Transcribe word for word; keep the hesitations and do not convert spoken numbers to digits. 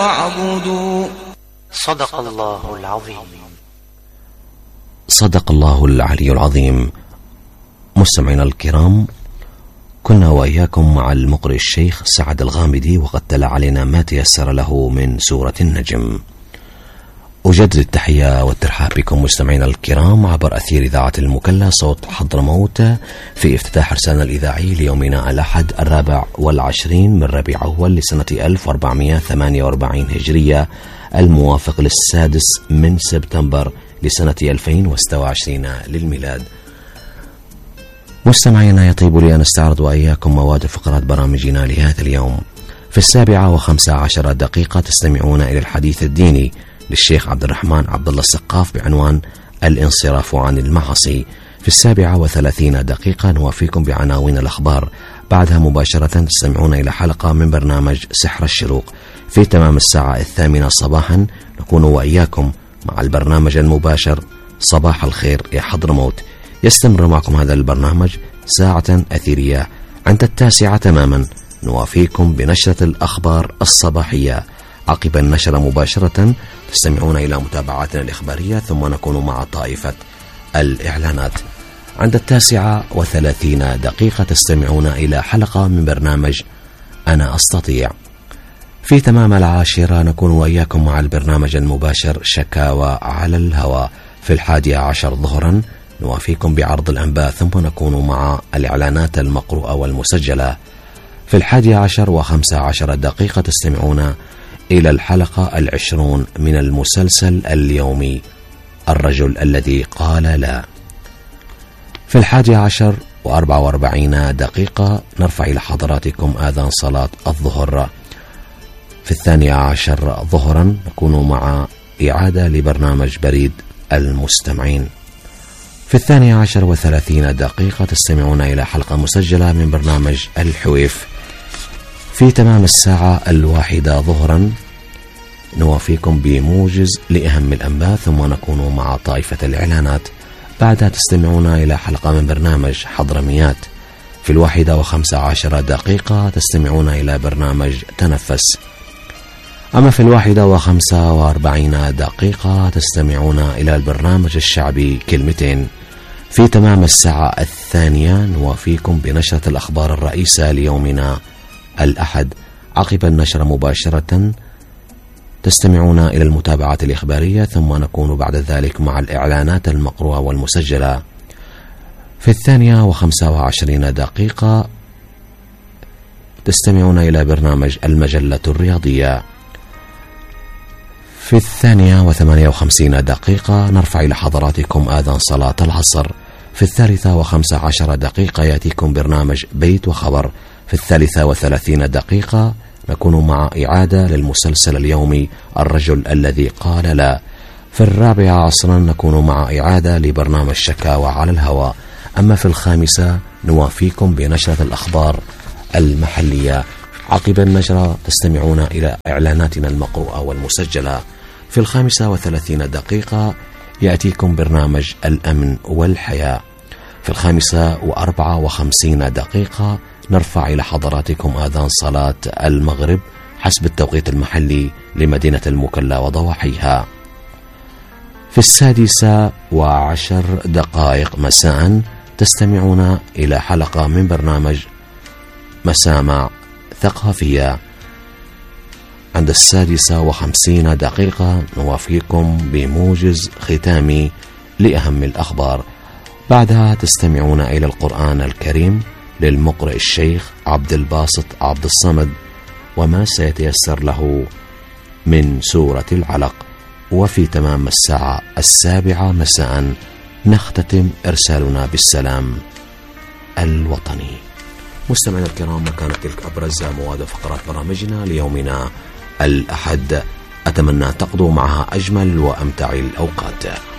فاعبدوا. صدق الله العظيم. صدق الله العلي العظيم. مستمعينا الكرام، كنا وإياكم مع المقرئ الشيخ سعد الغامدي، وقد تلا علينا ما تيسر له من سورة النجم. أجدد التحية والترحاب بكم مستمعينا الكرام عبر أثير إذاعة المكلا صوت حضرموت في افتتاح رسالة الإذاعي ليومنا الأحد الرابع والعشرين من ربيع أول لسنة ألف وأربعمائة وثمانية وأربعين هجرية، الموافق للسادس من سبتمبر لسنة ألفين وستة وعشرين للميلاد. مستمعينا، يطيب لي أن استعرض وإياكم مواد فقرات برامجنا لهذا اليوم. في السابعة وخمسة عشر دقيقة تستمعون إلى الحديث الديني للشيخ عبد الرحمن عبد الله السقاف بعنوان الانصراف عن المعاصي. في السابعة وثلاثين دقيقة نوافيكم بعناوين الأخبار. بعدها مباشرة تستمعون إلى حلقة من برنامج سحر الشروق. في تمام الساعة الثامنة صباحا نكون وإياكم مع البرنامج المباشر صباح الخير يا حضرموت. يستمر معكم هذا البرنامج ساعة أثيرية. عند التاسعة تماما نوافيكم بنشرة الأخبار الصباحية. عقب النشرة مباشرة تستمعون إلى متابعاتنا الإخبارية، ثم نكون مع طائفة الإعلانات. عند التاسعة وثلاثين دقيقة تستمعون إلى حلقة من برنامج أنا أستطيع. في تمام العاشرة نكون وإياكم مع البرنامج المباشر شكاوى على الهواء. في الحادية عشر ظهرا نوافيكم بعرض الأنباء، ثم نكون مع الإعلانات المقروءة والمسجلة. في الحادية عشر وخمسة عشر دقيقة تستمعون إلى الحلقة العشرون من المسلسل اليومي الرجل الذي قال لا. في الحادية عشر وأربع وأربعين دقيقة نرفع إلى حضراتكم آذان صلاة الظهر. في الثانية عشر ظهرا نكون مع إعادة لبرنامج بريد المستمعين. في الثانية عشر وثلاثين دقيقة تستمعون إلى حلقة مسجلة من برنامج الحويف. في تمام الساعة الواحدة ظهرا نوافيكم بموجز لأهم الأنباء، ثم نكون مع طائفة الإعلانات. بعدها تستمعون إلى حلقة من برنامج حضرميات. في الواحدة وخمسة عشر دقيقة تستمعون إلى برنامج تنفس. أما في الواحدة وخمسة وأربعين دقيقة تستمعون إلى البرنامج الشعبي كلمتين. في تمام الساعة الثانية نوافيكم بنشرة الأخبار الرئيسة ليومنا الأحد. عقب النشرة مباشرة تستمعون إلى المتابعات الإخبارية، ثم نكون بعد ذلك مع الإعلانات المقروءة والمسجلة. في الثانية وخمسة وعشرين دقيقة تستمعون إلى برنامج المجلة الرياضية. في الثانية وثمانية وخمسين دقيقة نرفع إلى حضراتكم آذان صلاة العصر. في الثالثة وخمسة عشر دقيقة يأتيكم برنامج بيت وخبر. في الثالثة وثلاثين دقيقة نكون مع إعادة للمسلسل اليومي الرجل الذي قال لا. في الرابعة عصرا نكون مع إعادة لبرنامج شكاوى على الهواء. أما في الخامسة نوافيكم بنشرة الأخبار المحلية. عقب النشرة تستمعون إلى إعلاناتنا المقروءة والمسجلة. في الخامسة وثلاثين دقيقة يأتيكم برنامج الأمن والحياة. في الخامسة وأربعة وخمسين دقيقة نرفع إلى حضراتكم آذان صلاة المغرب حسب التوقيت المحلي لمدينة المكلا وضواحيها. في السادسة وعشر دقائق مساء تستمعون إلى حلقة من برنامج مسامع ثقافية. عند السادسة وخمسين دقيقة نوافيكم بموجز ختامي لأهم الأخبار. بعدها تستمعون إلى القرآن الكريم للمقرئ الشيخ عبد الباسط عبد الصمد وما سيتيسر له من سورة العلق. وفي تمام الساعة السابعة مساء نختتم إرسالنا بالسلام الوطني. مستمعينا الكرام، وكانت تلك أبرز مواد فقرات برامجنا ليومنا الأحد. أتمنى تقضوا معها أجمل وأمتع الأوقات.